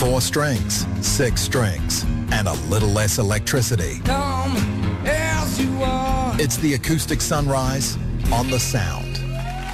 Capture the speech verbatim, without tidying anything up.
Four strings, six strings, and a little less electricity. Come as you are. It's the acoustic sunrise on the Sound.